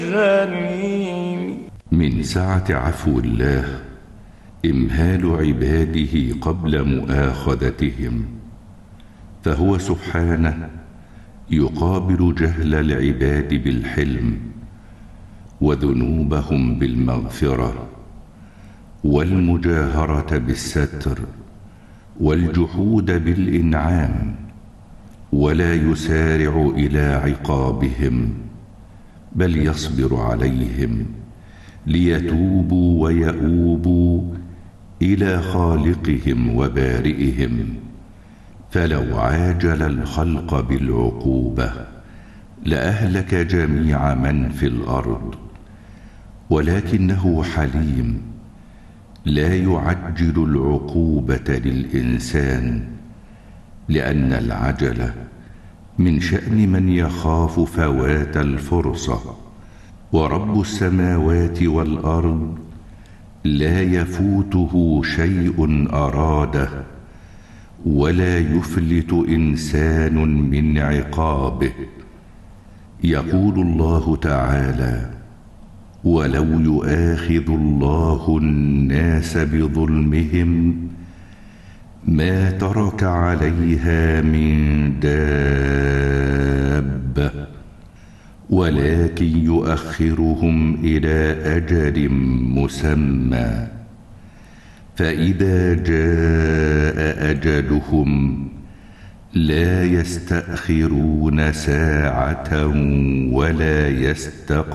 من سعة عفو الله إمهال عباده قبل مؤاخذتهم، فهو سبحانه يقابل جهل العباد بالحلم، وذنوبهم بالمغفرة، والمجاهرة بالستر، والجحود بالإنعام، ولا يسارع إلى عقابهم، بل يصبر عليهم ليتوبوا ويؤوبوا إلى خالقهم وبارئهم. فلو عاجل الخلق بالعقوبة لأهلك جميع من في الأرض، ولكنه حليم لا يعجل العقوبة للإنسان، لأن العجلة من شأن من يخاف فوات الفرصة، ورب السماوات والأرض لا يفوته شيء أراده، ولا يفلت إنسان من عقابه. يقول الله تعالى: ولو يؤاخذ الله الناس بظلمهم ما ترك عليها من دابة، ولكن يؤخرهم إلى أجل مسمى، فإذا جاء أجلهم لا يستأخرون ساعة ولا يستقدمون.